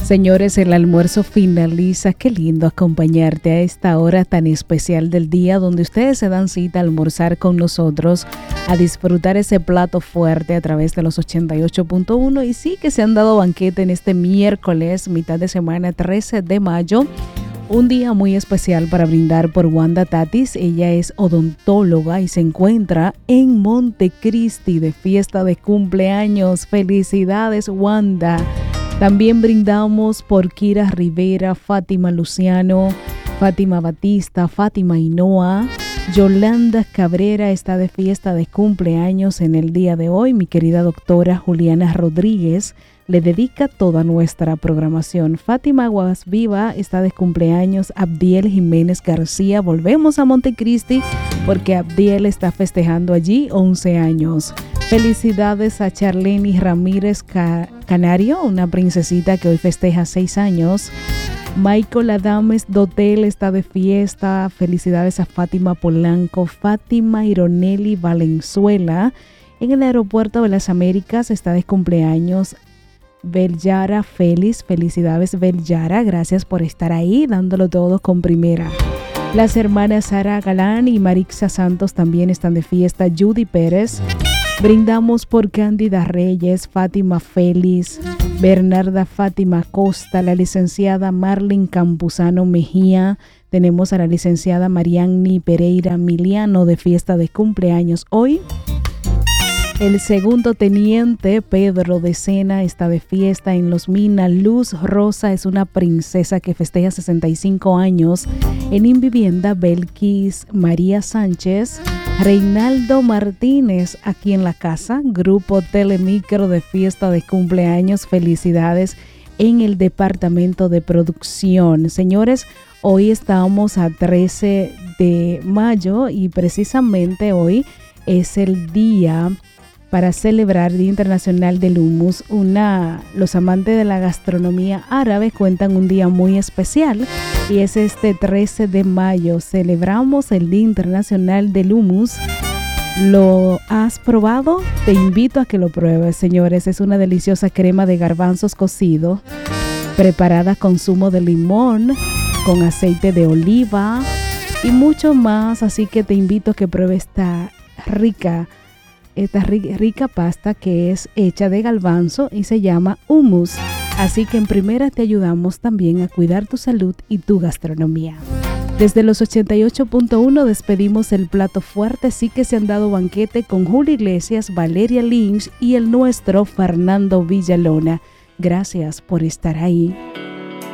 Señores, el almuerzo finaliza. Qué lindo acompañarte a esta hora tan especial del día donde ustedes se dan cita a almorzar con nosotros, a disfrutar ese plato fuerte a través de los 88.1 y sí que se han dado banquete en este miércoles, mitad de semana 13 de mayo. Un día muy especial para brindar por Wanda Tatis. Ella es odontóloga y se encuentra en Montecristi de fiesta de cumpleaños. Felicidades, Wanda. También brindamos por Kira Rivera, Fátima Luciano, Fátima Batista, Fátima Hinoa. Yolanda Cabrera está de fiesta de cumpleaños en el día de hoy. Mi querida doctora Juliana Rodríguez le dedica toda nuestra programación. Fátima Aguasviva está de cumpleaños. Abdiel Jiménez García. Volvemos a Montecristi porque Abdiel está festejando allí 11 años. Felicidades a Charlene Ramírez Canario, una princesita que hoy festeja 6 años. Michael Adames Dotel está de fiesta. Felicidades a Fátima Polanco. Fátima Ironelli Valenzuela. En el aeropuerto de las Américas está de cumpleaños Belyara Félix. Felicidades, Belyara. Gracias por estar ahí, dándolo todo con primera. Las hermanas Sara Galán y Marixa Santos también están de fiesta. Judy Pérez. Brindamos por Cándida Reyes, Fátima Félix, Bernarda Fátima Costa, la licenciada Marlene Campuzano Mejía. Tenemos a la licenciada Marianni Pereira Miliano de fiesta de cumpleaños hoy. El segundo teniente Pedro de Sena está de fiesta en Los Minas. Luz Rosa es una princesa que festeja 65 años. En Invivienda, Belkis María Sánchez. Reinaldo Martínez aquí en la casa. Grupo Telemicro de fiesta de cumpleaños. Felicidades en el departamento de producción. Señores, hoy estamos a 13 de mayo y precisamente hoy es el día para celebrar el Día Internacional del Hummus. Los amantes de la gastronomía árabe cuentan un día muy especial y es este 13 de mayo. Celebramos el Día Internacional del Hummus. ¿Lo has probado? Te invito a que lo pruebes, señores. Es una deliciosa crema de garbanzos cocido preparada con zumo de limón, con aceite de oliva y mucho más. Así que te invito a que pruebes esta rica pasta que es hecha de garbanzo y se llama hummus. Así que en primera te ayudamos también a cuidar tu salud y tu gastronomía. Desde los 88.1 despedimos el plato fuerte. Sí que se han dado banquete con Julio Iglesias, Valeria Lynch y el nuestro Fernando Villalona. Gracias por estar ahí.